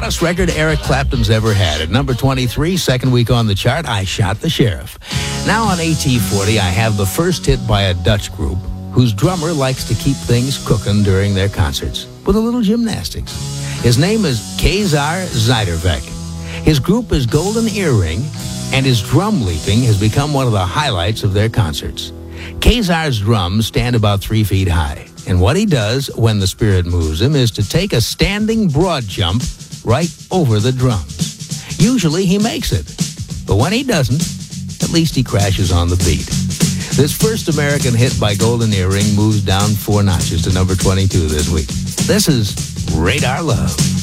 hottest record Eric Clapton's ever had. At number 23, second week on the chart, I Shot the Sheriff. Now on AT40, I have the first hit by a Dutch group whose drummer likes to keep things cooking during their concerts with a little gymnastics. His name is Kazar Zijdervek. His group is Golden Earring, and his drum leaping has become one of the highlights of their concerts. Kazar's drums stand about 3 feet high, and what he does when the spirit moves him is to take a standing broad jump right over the drums. Usually he makes it, but when he doesn't, at least he crashes on the beat. This first American hit by Golden Earring moves down 4 notches to number 22 this week. This is Radar Love.